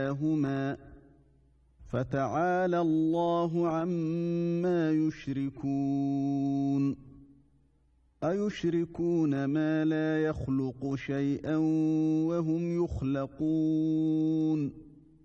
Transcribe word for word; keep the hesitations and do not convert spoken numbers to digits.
إحداهما فتعالى الله عما يشركون أيشركون ما لا يخلق شيئا وهم يخلقون